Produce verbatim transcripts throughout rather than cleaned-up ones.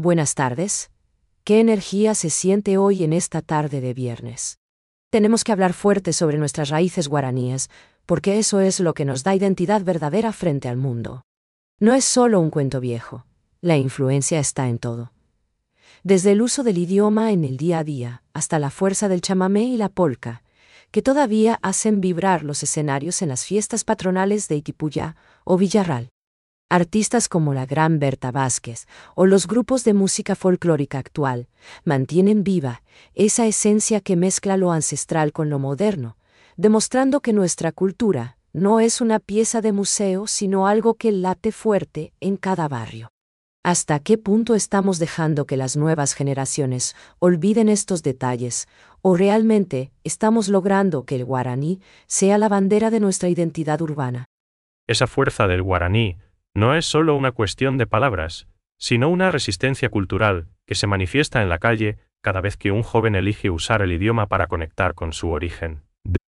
Buenas tardes. ¿Qué energía se siente hoy en esta tarde de viernes? Tenemos que hablar fuerte sobre nuestras raíces guaraníes, porque eso es lo que nos da identidad verdadera frente al mundo. No es solo un cuento viejo, la influencia está en todo. Desde el uso del idioma en el día a día, hasta la fuerza del chamamé y la polca, que todavía hacen vibrar los escenarios en las fiestas patronales de Itipuyá o Villarral. Artistas como la gran Berta Vázquez o los grupos de música folclórica actual mantienen viva esa esencia que mezcla lo ancestral con lo moderno, demostrando que nuestra cultura no es una pieza de museo, sino algo que late fuerte en cada barrio. ¿Hasta qué punto estamos dejando que las nuevas generaciones olviden estos detalles, o realmente estamos logrando que el guaraní sea la bandera de nuestra identidad urbana? Esa fuerza del guaraní no es solo una cuestión de palabras, sino una resistencia cultural que se manifiesta en la calle cada vez que un joven elige usar el idioma para conectar con su origen.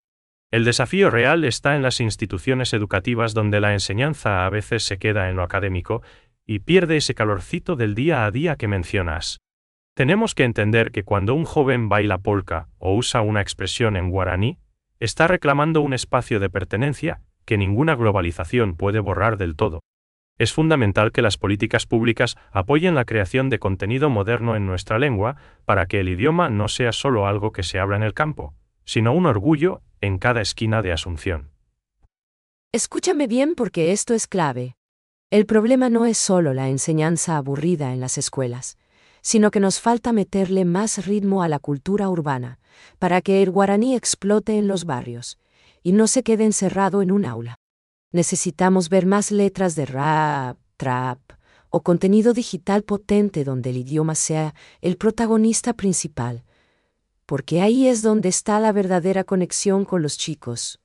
El desafío real está en las instituciones educativas, donde la enseñanza a veces se queda en lo académico y pierde ese calorcito del día a día que mencionas. Tenemos que entender que cuando un joven baila polka o usa una expresión en guaraní, está reclamando un espacio de pertenencia que ninguna globalización puede borrar del todo. Es fundamental que las políticas públicas apoyen la creación de contenido moderno en nuestra lengua para que el idioma no sea solo algo que se habla en el campo, sino un orgullo en cada esquina de Asunción. Escúchame bien, porque esto es clave. El problema no es solo la enseñanza aburrida en las escuelas, sino que nos falta meterle más ritmo a la cultura urbana para que el guaraní explote en los barrios y no se quede encerrado en un aula. Necesitamos ver más letras de rap, trap o contenido digital potente donde el idioma sea el protagonista principal, porque ahí es donde está la verdadera conexión con los chicos.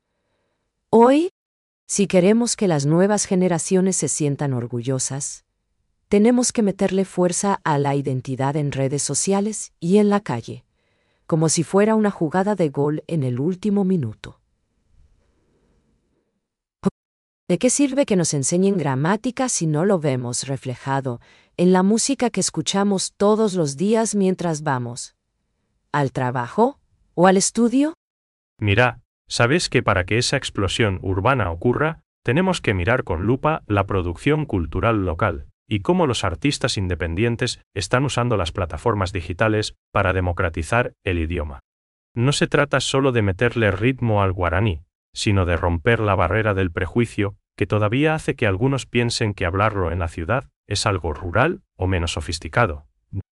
Hoy, si queremos que las nuevas generaciones se sientan orgullosas, tenemos que meterle fuerza a la identidad en redes sociales y en la calle, como si fuera una jugada de gol en el último minuto. ¿De qué sirve que nos enseñen gramática si no lo vemos reflejado en la música que escuchamos todos los días mientras vamos al trabajo o al estudio? Mira, ¿sabes que para que esa explosión urbana ocurra, tenemos que mirar con lupa la producción cultural local y cómo los artistas independientes están usando las plataformas digitales para democratizar el idioma? No se trata solo de meterle ritmo al guaraní, sino de romper la barrera del prejuicio que todavía hace que algunos piensen que hablarlo en la ciudad es algo rural o menos sofisticado.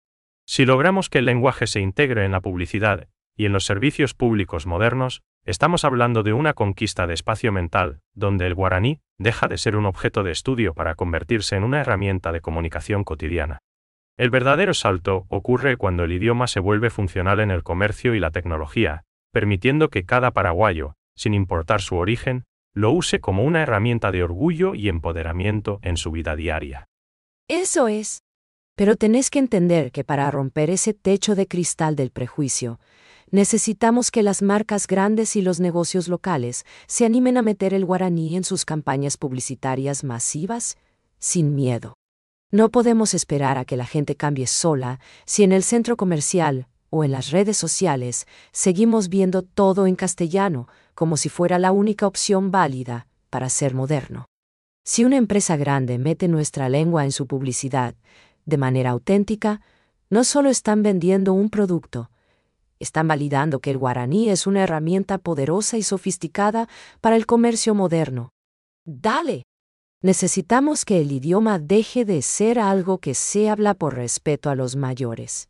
Si logramos que el lenguaje se integre en la publicidad y en los servicios públicos modernos, estamos hablando de una conquista de espacio mental, donde el guaraní deja de ser un objeto de estudio para convertirse en una herramienta de comunicación cotidiana. El verdadero salto ocurre cuando el idioma se vuelve funcional en el comercio y la tecnología, permitiendo que cada paraguayo, sin importar su origen, lo use como una herramienta de orgullo y empoderamiento en su vida diaria. Eso es. Pero tenés que entender que para romper ese techo de cristal del prejuicio, necesitamos que las marcas grandes y los negocios locales se animen a meter el guaraní en sus campañas publicitarias masivas, sin miedo. No podemos esperar a que la gente cambie sola si en el centro comercial o en las redes sociales seguimos viendo todo en castellano, como si fuera la única opción válida para ser moderno. Si una empresa grande mete nuestra lengua en su publicidad de manera auténtica, no solo están vendiendo un producto, están validando que el guaraní es una herramienta poderosa y sofisticada para el comercio moderno. ¡Dale! Necesitamos que el idioma deje de ser algo que se habla por respeto a los mayores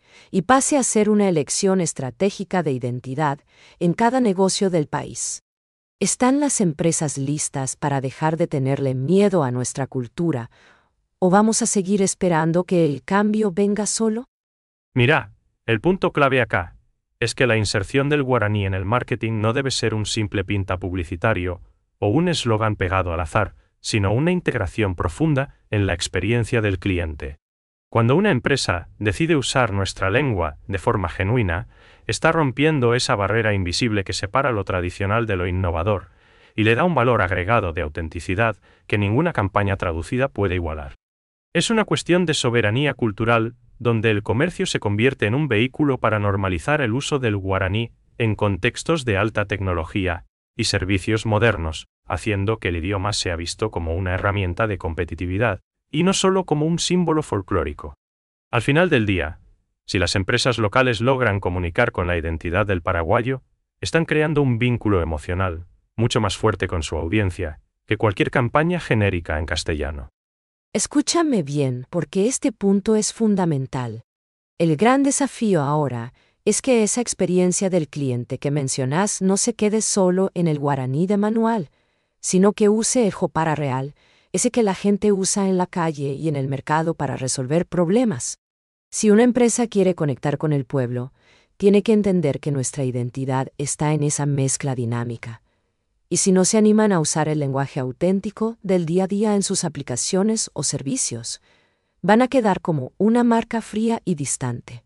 y pase a ser una elección estratégica de identidad en cada negocio del país. ¿Están las empresas listas para dejar de tenerle miedo a nuestra cultura, o vamos a seguir esperando que el cambio venga solo? Mira, el punto clave acá es que la inserción del guaraní en el marketing no debe ser un simple pinta publicitario o un eslogan pegado al azar, sino una integración profunda en la experiencia del cliente. Cuando una empresa decide usar nuestra lengua de forma genuina, está rompiendo esa barrera invisible que separa lo tradicional de lo innovador y le da un valor agregado de autenticidad que ninguna campaña traducida puede igualar. Es una cuestión de soberanía cultural, donde el comercio se convierte en un vehículo para normalizar el uso del guaraní en contextos de alta tecnología y servicios modernos, haciendo que el idioma sea visto como una herramienta de competitividad, y no solo como un símbolo folclórico. Al final del día, si las empresas locales logran comunicar con la identidad del paraguayo, están creando un vínculo emocional mucho más fuerte con su audiencia que cualquier campaña genérica en castellano. Escúchame bien, porque este punto es fundamental. El gran desafío ahora es que esa experiencia del cliente que mencionas no se quede solo en el guaraní de manual, sino que use el jopara real, ese que la gente usa en la calle y en el mercado para resolver problemas. Si una empresa quiere conectar con el pueblo, tiene que entender que nuestra identidad está en esa mezcla dinámica. Y si no se animan a usar el lenguaje auténtico del día a día en sus aplicaciones o servicios, van a quedar como una marca fría y distante.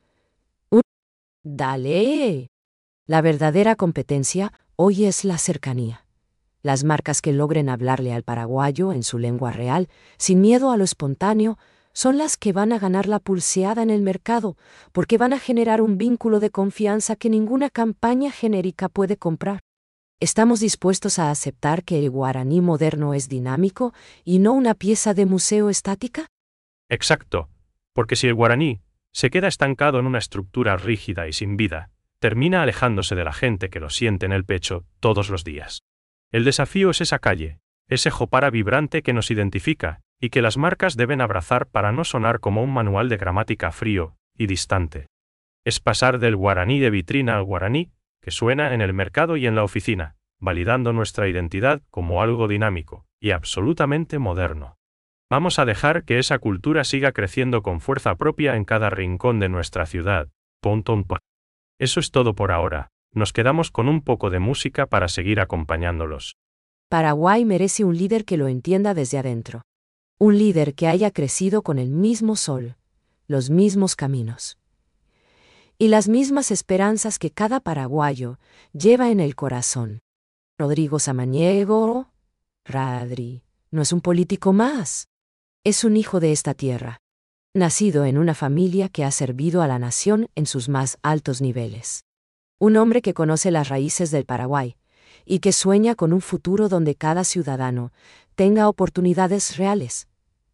Un ¡Dale! La verdadera competencia hoy es la cercanía. Las marcas que logren hablarle al paraguayo en su lengua real, sin miedo a lo espontáneo, son las que van a ganar la pulseada en el mercado, porque van a generar un vínculo de confianza que ninguna campaña genérica puede comprar. ¿Estamos dispuestos a aceptar que el guaraní moderno es dinámico y no una pieza de museo estática? Exacto, porque si el guaraní se queda estancado en una estructura rígida y sin vida, termina alejándose de la gente que lo siente en el pecho todos los días. El desafío es esa calle, ese jopara vibrante que nos identifica y que las marcas deben abrazar para no sonar como un manual de gramática frío y distante. Es pasar del guaraní de vitrina al guaraní que suena en el mercado y en la oficina, validando nuestra identidad como algo dinámico y absolutamente moderno. Vamos a dejar que esa cultura siga creciendo con fuerza propia en cada rincón de nuestra ciudad. Eso es todo por ahora. Nos quedamos con un poco de música para seguir acompañándolos. Paraguay merece un líder que lo entienda desde adentro. Un líder que haya crecido con el mismo sol, los mismos caminos y las mismas esperanzas que cada paraguayo lleva en el corazón. Rodrigo Samaniego, Radri, no es un político más. Es un hijo de esta tierra, nacido en una familia que ha servido a la nación en sus más altos niveles. Un hombre que conoce las raíces del Paraguay y que sueña con un futuro donde cada ciudadano tenga oportunidades reales.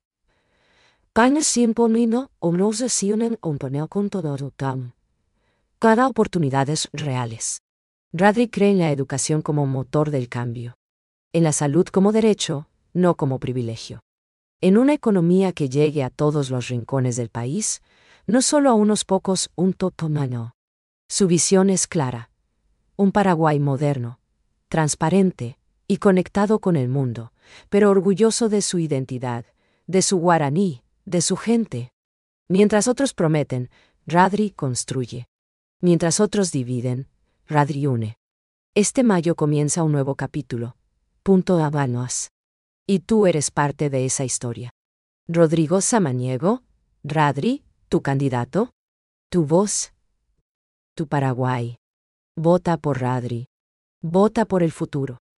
Cada oportunidades reales. Radri cree en la educación como motor del cambio. En la salud como derecho, no como privilegio. En una economía que llegue a todos los rincones del país, no solo a unos pocos, un totomano. Su visión es clara. Un Paraguay moderno, transparente y conectado con el mundo, pero orgulloso de su identidad, de su guaraní, de su gente. Mientras otros prometen, Radri construye. Mientras otros dividen, Radri une. Este mayo comienza un nuevo capítulo. Punto Habanos. Y tú eres parte de esa historia. Rodrigo Samaniego, Radri, tu candidato, tu voz, tu Paraguay. Vota por Radri. Vota por el futuro.